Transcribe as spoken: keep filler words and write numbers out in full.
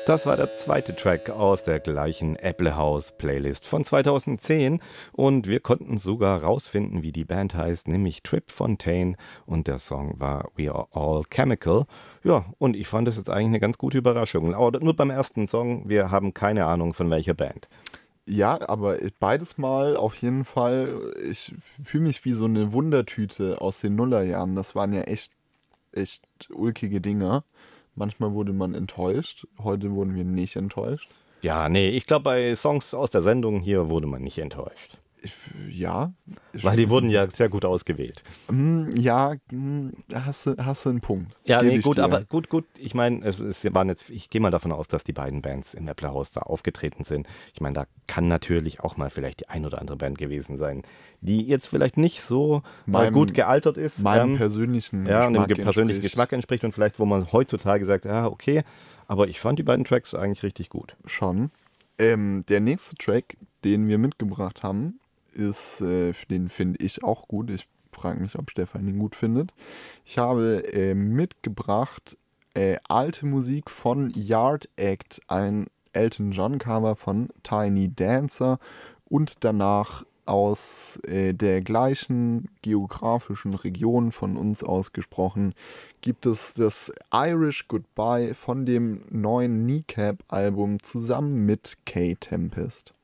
Das war der zweite Track aus der gleichen Apple House Playlist von zweitausendzehn und wir konnten sogar rausfinden, wie die Band heißt, nämlich Trip Fontaine und der Song war We Are All Chemical. Ja, und ich fand das jetzt eigentlich eine ganz gute Überraschung. Aber nur beim ersten Song, wir haben keine Ahnung von welcher Band. Ja, aber beides Mal auf jeden Fall. Ich fühle mich wie so eine Wundertüte aus den Nullerjahren. Das waren ja echt, echt ulkige Dinger. Manchmal wurde man enttäuscht. Heute wurden wir nicht enttäuscht. Ja, nee, ich glaube, bei Songs aus der Sendung hier wurde man nicht enttäuscht. Ich, ja, ich, Weil die wurden ja sehr gut ausgewählt. mm, ja, mm, hast du, hast du einen Punkt. Ja, Gebe nee, ich gut, aber dir. gut, gut. Ich meine, es, es waren jetzt, ich gehe mal davon aus, dass die beiden Bands im Apple House da aufgetreten sind. Ich meine, da kann natürlich auch mal vielleicht die ein oder andere Band gewesen sein, die jetzt vielleicht nicht so äh, gut Meinem, gealtert ist. meinem Ähm, persönlichen ja, und dem ge- Geschmack persönlichen entspricht Geschmack entspricht und vielleicht, wo man heutzutage sagt, ja, okay, aber ich fand die beiden Tracks eigentlich richtig gut. schon. Ähm, der nächste Track, den wir mitgebracht haben, ist, äh, den finde ich auch gut. Ich frage mich, ob Stefan ihn gut findet. Ich habe äh, mitgebracht äh, alte Musik von Yard Act, ein Elton John Cover von Tiny Dancer und danach aus äh, der gleichen geografischen Region von uns ausgesprochen gibt es das Irish Goodbye von dem neuen Kneecap Album zusammen mit K Tempest.